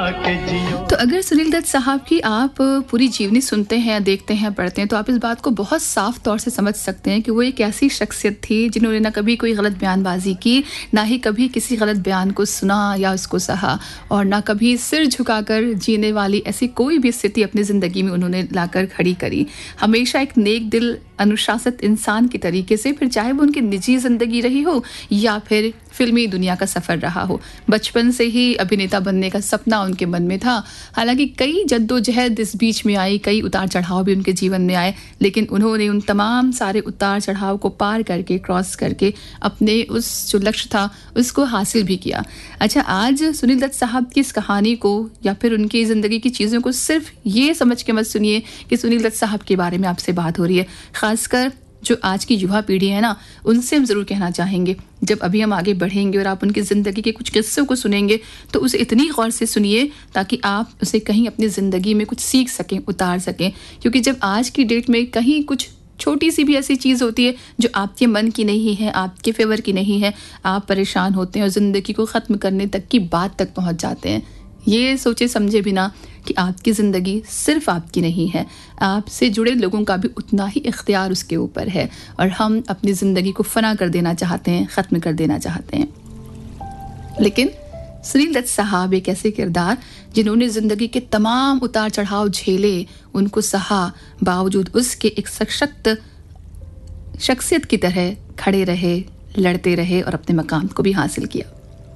के जियो। तो अगर सुनील दत्त साहब की आप पूरी जीवनी सुनते हैं, देखते हैं, पढ़ते हैं तो आप इस बात को बहुत साफ तौर से समझ सकते हैं कि वो एक ऐसी शख्सियत थी जिन्होंने ना कभी कोई गलत बयानबाजी की, ना ही कभी किसी गलत बयान को सुना या उसको सहा, और ना कभी सिर झुकाकर जीने वाली ऐसी कोई भी स्थिति अपनी ज़िंदगी में उन्होंने लाकर खड़ी करी। हमेशा एक नेक दिल अनुशासित इंसान की तरीके से, फिर चाहे वो उनकी निजी ज़िंदगी रही हो या फिर फिल्मी दुनिया का सफ़र रहा हो। बचपन से ही अभिनेता बनने का सपना उनके मन में था। हालांकि कई जद्दोजहद इस बीच में आई, कई उतार चढ़ाव भी उनके जीवन में आए, लेकिन उन्होंने उन तमाम सारे उतार चढ़ाव को पार करके, क्रॉस करके अपने उस जो लक्ष्य था उसको हासिल भी किया। अच्छा, आज सुनील दत्त साहब की इस कहानी को या फिर उनकी ज़िंदगी की चीज़ों को सिर्फ ये समझ के मत सुनिए कि सुनील दत्त साहब के बारे में आपसे बात हो रही है। खासकर जो आज की युवा पीढ़ी है ना, उनसे हम ज़रूर कहना चाहेंगे, जब अभी हम आगे बढ़ेंगे और आप उनकी ज़िंदगी के कुछ किस्सों को सुनेंगे तो उसे इतनी गौर से सुनिए ताकि आप उसे कहीं अपनी ज़िंदगी में कुछ सीख सकें, उतार सकें। क्योंकि जब आज की डेट में कहीं कुछ छोटी सी भी ऐसी चीज़ होती है जो आपके मन की नहीं है, आपके फेवर की नहीं है, आप परेशान होते हैं और ज़िंदगी को ख़त्म करने तक की बात तक पहुँच जाते हैं। ये सोचे समझे बिना कि आपकी ज़िंदगी सिर्फ आपकी नहीं है, आपसे जुड़े लोगों का भी उतना ही इख्तियार उसके ऊपर है, और हम अपनी ज़िंदगी को फना कर देना चाहते हैं, ख़त्म कर देना चाहते हैं। लेकिन सुनील दत्त साहब एक ऐसे किरदार जिन्होंने ज़िंदगी के तमाम उतार चढ़ाव झेले, उनको सहा, बावजूद उसके एक सशक्त शख्सियत की तरह खड़े रहे, लड़ते रहे और अपने मकाम को भी हासिल किया।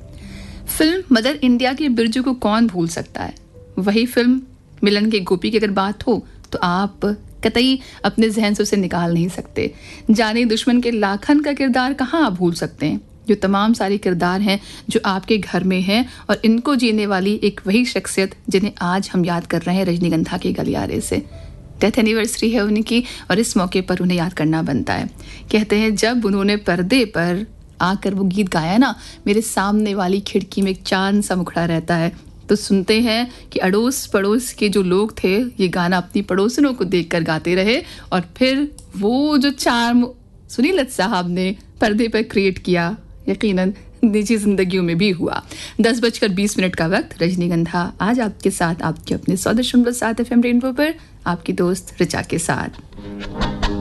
फिल्म मदर इंडिया के बिरजू को कौन भूल सकता है। वही फिल्म मिलन के गोपी की अगर बात हो तो आप कतई अपने जहन से उसे निकाल नहीं सकते। जाने दुश्मन के लाखन का किरदार कहाँ आप भूल सकते हैं। जो तमाम सारे किरदार हैं जो आपके घर में हैं और इनको जीने वाली एक वही शख्सियत जिन्हें आज हम याद कर रहे हैं रजनीगंधा के गलियारे से। डेथ एनिवर्सरी है उनकी और इस मौके पर उन्हें याद करना बनता है। कहते हैं जब उन्होंने पर्दे पर आकर वो गीत गाया ना, मेरे सामने वाली खिड़की में एक चांद सा मुखड़ा रहता है, तो सुनते हैं कि अड़ोस पड़ोस के जो लोग थे ये गाना अपनी पड़ोसनों को देखकर गाते रहे, और फिर वो जो चार्म सुनील दत्त साहब ने पर्दे पर क्रिएट किया, यकीनन निजी जिंदगियों में भी हुआ। 10:20 का वक्त। रजनीगंधा आज आपके साथ, आपके अपने 100.7 FM रेनबो पर, आपकी दोस्त रिचा के साथ।